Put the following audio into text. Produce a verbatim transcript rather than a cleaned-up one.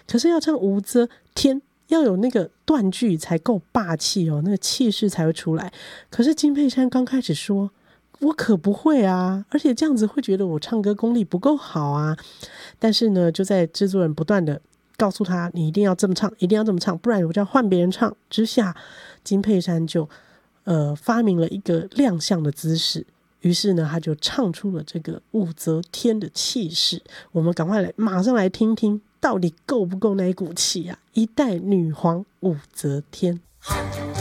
可是要唱武则天，要有那个断句才够霸气哦，那个气势才会出来。可是金佩珊刚开始说，我可不会啊，而且这样子会觉得我唱歌功力不够好啊。但是呢，就在制作人不断的告诉他，你一定要这么唱，一定要这么唱，不然我就要换别人唱之下，金佩珊就呃发明了一个亮相的姿势。于是呢，他就唱出了这个武则天的气势。我们赶快来，马上来听听，到底够不够那一股气啊！一代女皇武则天。